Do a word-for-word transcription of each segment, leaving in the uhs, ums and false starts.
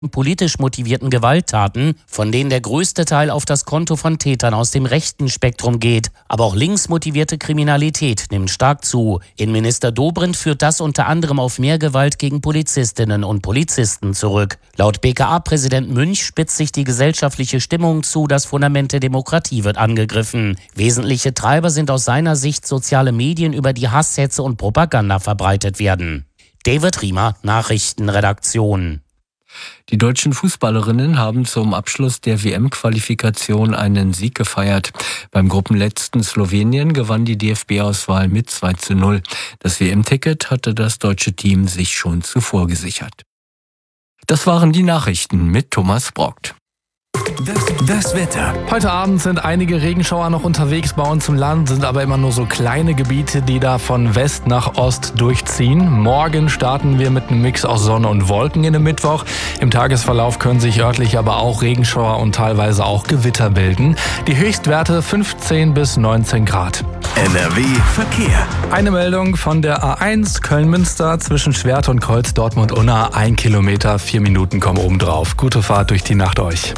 politisch motivierten Gewalttaten, von denen der größte Teil auf das Konto von Tätern aus dem rechten Spektrum geht. Aber auch links motivierte Kriminalität nimmt stark zu. Innenminister Dobrindt führt das unter anderem auf mehr Gewalt gegen Polizistinnen und Polizisten zurück. Laut B K A-Präsident Münch spitzt sich die gesellschaftliche Stimmung zu, das Fundament der Demokratie wird angegriffen. Wesentliche Treiber sind aus seiner Sicht soziale Medien, über die Hasshetze und Propaganda verbreitet werden. David Riemer, Nachrichtenredaktion. Die deutschen Fußballerinnen haben zum Abschluss der W M-Qualifikation einen Sieg gefeiert. Beim Gruppenletzten Slowenien gewann die D F B-Auswahl mit zwei zu null. Das W M-Ticket hatte das deutsche Team sich schon zuvor gesichert. Das waren die Nachrichten mit Thomas Brockt. Das, das Wetter. Heute Abend sind einige Regenschauer noch unterwegs bei uns im Land, sind aber immer nur so kleine Gebiete, die da von West nach Ost durchziehen. Morgen starten wir mit einem Mix aus Sonne und Wolken in den Mittwoch. Im Tagesverlauf können sich örtlich aber auch Regenschauer und teilweise auch Gewitter bilden. Die Höchstwerte fünfzehn bis neunzehn Grad. N R W Verkehr. Eine Meldung von der A eins Köln-Münster zwischen Schwert und Kreuz Dortmund-Unna. Ein Kilometer, vier Minuten kommen oben drauf. Gute Fahrt durch die Nacht euch.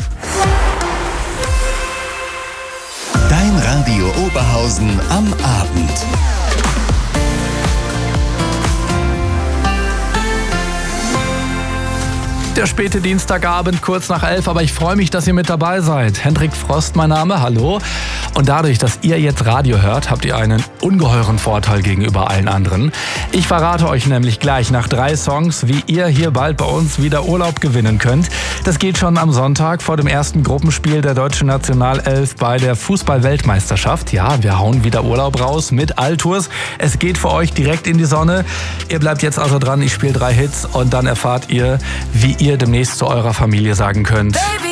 Dein Radio Oberhausen am Abend. Der späte Dienstagabend, kurz nach elf, aber ich freue mich, dass ihr mit dabei seid. Hendrik Frost, mein Name, hallo. Und dadurch, dass ihr jetzt Radio hört, habt ihr einen ungeheuren Vorteil gegenüber allen anderen. Ich verrate euch nämlich gleich nach drei Songs, wie ihr hier bald bei uns wieder Urlaub gewinnen könnt. Das geht schon am Sonntag vor dem ersten Gruppenspiel der deutschen Nationalelf bei der Fußball-Weltmeisterschaft. Ja, wir hauen wieder Urlaub raus mit Alltours. Es geht für euch direkt in die Sonne. Ihr bleibt jetzt also dran, ich spiele drei Hits und dann erfahrt ihr, wie ihr demnächst zu eurer Familie sagen könnt: Baby,